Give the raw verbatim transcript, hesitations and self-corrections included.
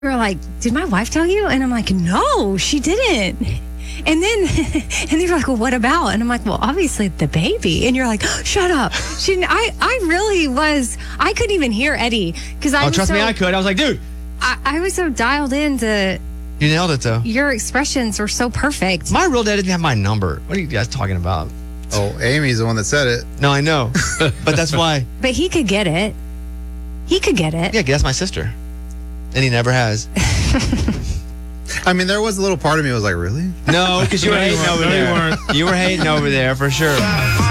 were like, did my wife tell you? And I'm like, no, she didn't. And then, and they were like, well, what about? And I'm like, well, obviously the baby. And you're like, oh, shut up. She didn't, I, I really was, I couldn't even hear Eddie. Because I Oh, was trust so, me, I could. I was like, dude. I, I was so dialed into. You nailed it, though. Your expressions were so perfect. My real dad didn't have my number. What are you guys talking about? Oh, Amy's the one that said it. No, I know. But that's why. But he could get it. He could get it. Yeah, that's my sister. And he never has. I mean, there was a little part of me that was like, really? No, because you were No, you hating weren't. over No, you there. weren't. You were hating over there for sure.